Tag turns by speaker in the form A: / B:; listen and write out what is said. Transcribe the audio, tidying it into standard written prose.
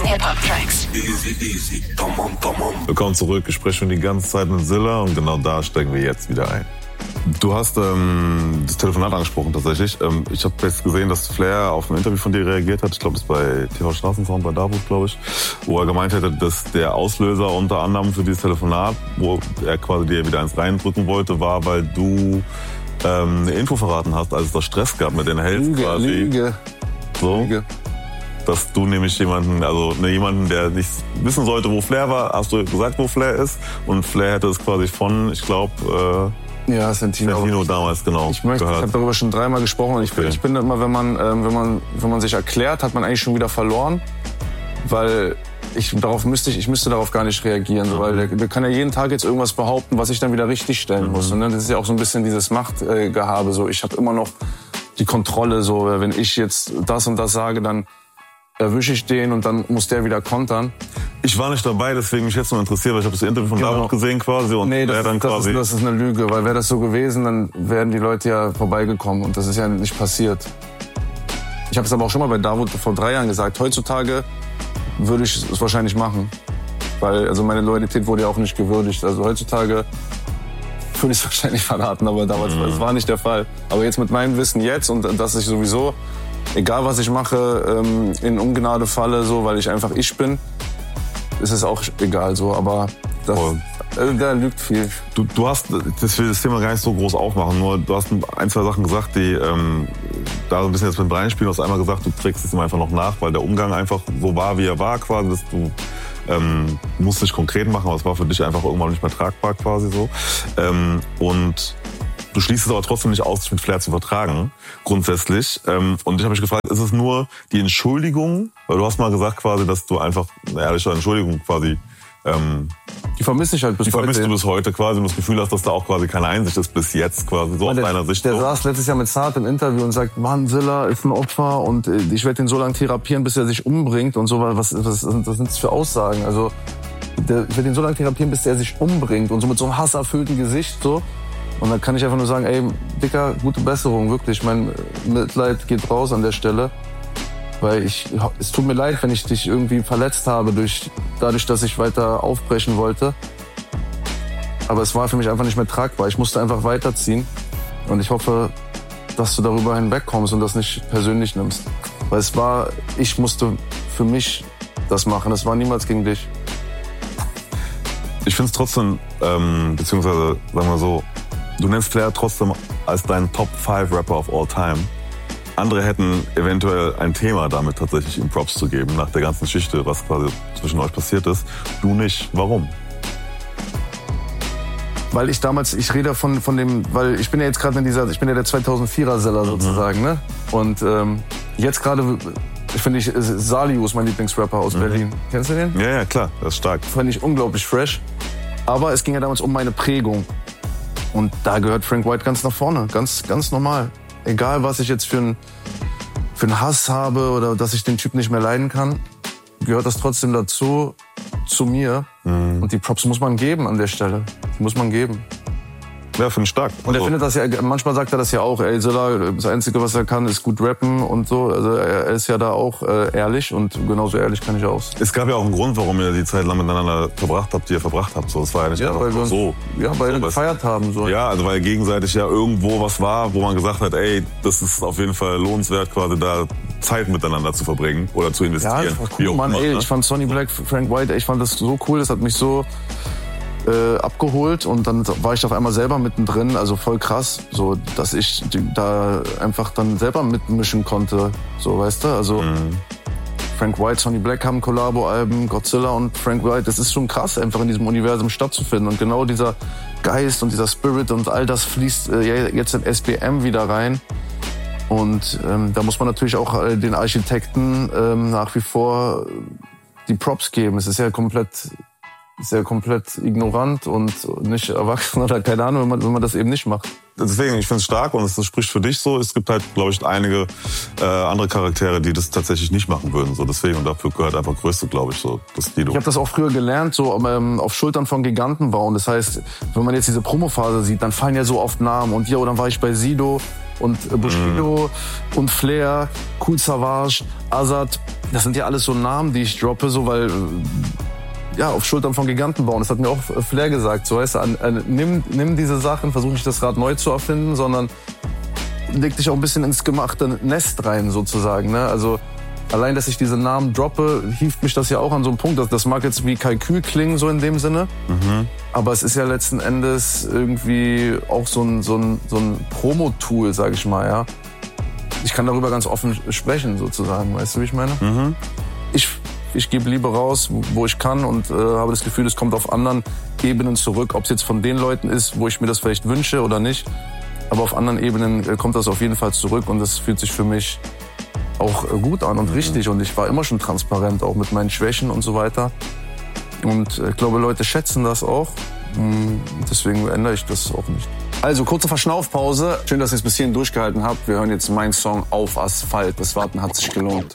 A: Hip-Hop-Tracks.
B: Easy. Come on.
C: Willkommen zurück. Ich spreche schon die ganze Zeit mit Zilla und genau da steigen wir jetzt wieder ein. Du hast das Telefonat angesprochen tatsächlich. Ich habe jetzt gesehen, dass Flair auf ein Interview von dir reagiert hat. Ich glaube, das ist bei TV Straßensound, bei Davut, glaube ich. Wo er gemeint hätte, dass der Auslöser unter anderem für dieses Telefonat, wo er quasi dir wieder eins reindrücken wollte, war, weil du eine Info verraten hast, als es da Stress gab mit den Hells quasi.
D: Lüge.
C: So, dass du nämlich jemanden, der nicht wissen sollte, wo Flair war, hast du gesagt, wo Flair ist. Und Flair hätte es quasi von, ich glaube, Santino damals, genau. Ich
D: habe darüber schon 3-mal gesprochen. Und ich bin immer, wenn man sich erklärt, hat man eigentlich schon wieder verloren. Weil ich müsste darauf gar nicht reagieren. So, weil der kann ja jeden Tag jetzt irgendwas behaupten, was ich dann wieder richtig stellen muss. Und das ist ja auch so ein bisschen dieses Machtgehabe. So, ich habe immer noch die Kontrolle. So, wenn ich jetzt das und das sage, dann erwische ich den und dann muss der wieder kontern.
C: Ich war nicht dabei, deswegen mich jetzt nur interessiert, weil ich habe das Interview von Davut gesehen quasi. Und
D: nee, das ist eine Lüge, weil wäre das so gewesen, dann wären die Leute ja vorbeigekommen und das ist ja nicht passiert. Ich habe es aber auch schon mal bei Davut vor 3 Jahren gesagt, heutzutage würde ich es wahrscheinlich machen, weil also meine Loyalität wurde ja auch nicht gewürdigt. Also heutzutage würde ich es wahrscheinlich verraten, aber damals das war nicht der Fall. Aber jetzt mit meinem Wissen jetzt und dass ich sowieso, egal was ich mache, in Ungnade falle, so, weil ich einfach ich bin, ist es auch egal so, aber da lügt viel.
C: Du hast, das will das Thema gar nicht so groß aufmachen, nur du hast 1, 2 Sachen gesagt, die da so ein bisschen jetzt mit reinspielen. Du hast einmal gesagt, du trägst es ihm einfach noch nach, weil der Umgang einfach so war, wie er war quasi, dass du musst nicht konkret machen, aber es war für dich einfach irgendwann nicht mehr tragbar quasi so. Und du schließt es aber trotzdem nicht aus, dich mit Flair zu vertragen, grundsätzlich. Und ich habe mich gefragt, ist es nur die Entschuldigung? Weil du hast mal gesagt quasi, dass du einfach eine ehrliche Entschuldigung quasi...
D: die vermisse ich halt bis heute.
C: Die vermisst du bis heute quasi und das Gefühl hast, dass da auch quasi keine Einsicht ist bis jetzt quasi, so aus deiner Sicht.
D: Der saß letztes Jahr mit Zart im Interview und sagt, Mann, Zilla ist ein Opfer und ich werde ihn so lange therapieren, bis er sich umbringt und so. Was sind das für Aussagen? Also ich werde ihn so lange therapieren, bis er sich umbringt und so mit so einem hasserfüllten Gesicht so. Und dann kann ich einfach nur sagen, ey, Dicker, gute Besserung, wirklich. Mein Mitleid geht raus an der Stelle. Weil es tut mir leid, wenn ich dich irgendwie verletzt habe, dadurch, dass ich weiter aufbrechen wollte. Aber es war für mich einfach nicht mehr tragbar. Ich musste einfach weiterziehen. Und ich hoffe, dass du darüber hinwegkommst und das nicht persönlich nimmst. Weil ich musste für mich das machen. Es war niemals gegen dich.
C: Ich finde es trotzdem, beziehungsweise, sagen wir so, du nennst Flair trotzdem als deinen Top 5 Rapper of all time. Andere hätten eventuell ein Thema damit tatsächlich ihm Props zu geben, nach der ganzen Geschichte, was quasi zwischen euch passiert ist. Du nicht. Warum?
D: Weil ich rede von dem, weil ich bin ja jetzt gerade ich bin ja der 2004er Zilla sozusagen, ne? Und jetzt gerade, finde ich, Saliu ist mein Lieblingsrapper aus Berlin. Kennst du den?
C: Ja, klar, das ist stark.
D: Fand ich unglaublich fresh. Aber es ging ja damals um meine Prägung. Und da gehört Frank White ganz nach vorne, ganz normal. Egal, was ich jetzt für einen Hass habe oder dass ich den Typ nicht mehr leiden kann, gehört das trotzdem dazu, zu mir. Und die Props muss man geben an der Stelle. Die muss man geben.
C: Ja, finde ich stark.
D: Und er findet das ja, manchmal sagt er das ja auch, ey, Zilla, das Einzige, was er kann, ist gut rappen und so. Also er ist ja da auch ehrlich und genauso ehrlich kann ich auch.
C: Es gab ja auch einen Grund, warum ihr die Zeit lang miteinander verbracht habt, So, das war ja nicht einfach so.
D: Ja, weil wir gefeiert haben. So.
C: Ja, also weil gegenseitig ja irgendwo was war, wo man gesagt hat, ey, das ist auf jeden Fall lohnenswert, quasi da Zeit miteinander zu verbringen oder zu investieren.
D: Ja, das war cool, Mann, ey, ich fand Sonny Black, Frank White, ich fand das so cool, das hat mich so abgeholt und dann war ich auf einmal selber mittendrin, also voll krass, so dass ich da einfach dann selber mitmischen konnte, so, weißt du, also Frank White, Sonny Black haben Collabo-Alben, Godzilla und Frank White, das ist schon krass, einfach in diesem Universum stattzufinden und genau dieser Geist und dieser Spirit und all das fließt jetzt in SBM wieder rein und da muss man natürlich auch den Architekten nach wie vor die Props geben, es ist ja komplett ignorant und nicht erwachsen oder keine Ahnung, wenn man das eben nicht macht.
C: Deswegen, ich finde es stark und es spricht für dich so. Es gibt halt, glaube ich, einige andere Charaktere, die das tatsächlich nicht machen würden. So deswegen, und dafür gehört einfach Größte, glaube ich, so das Lido.
D: Ich habe das auch früher gelernt, so auf Schultern von Giganten bauen. Das heißt, wenn man jetzt diese Promophase sieht, dann fallen ja so oft Namen. Und ja, dann war ich bei Sido und Bushido und Flair, Kool Savas, Azad das sind ja alles so Namen, die ich droppe, so weil ja, auf Schultern von Giganten bauen. Das hat mir auch Flair gesagt. So, weißt du, nimm diese Sachen, versuch nicht das Rad neu zu erfinden, sondern leg dich auch ein bisschen ins gemachte Nest rein, sozusagen. Ne? Also allein, dass ich diese Namen droppe, hieft mich das ja auch an so einen Punkt. Das mag jetzt wie Kalkül klingen, so in dem Sinne. Aber es ist ja letzten Endes irgendwie auch so ein Promo-Tool, sag ich mal, ja. Ich kann darüber ganz offen sprechen, sozusagen. Weißt du, wie ich meine? Ich gebe Liebe raus, wo ich kann und habe das Gefühl, es kommt auf anderen Ebenen zurück. Ob es jetzt von den Leuten ist, wo ich mir das vielleicht wünsche oder nicht. Aber auf anderen Ebenen kommt das auf jeden Fall zurück und das fühlt sich für mich auch gut an und richtig. Und ich war immer schon transparent, auch mit meinen Schwächen und so weiter. Und ich glaube, Leute schätzen das auch. Deswegen ändere ich das auch nicht.
A: Also, kurze Verschnaufpause. Schön, dass ihr es bis hierhin durchgehalten habt. Wir hören jetzt meinen Song Auf Asphalt. Das Warten hat sich gelohnt.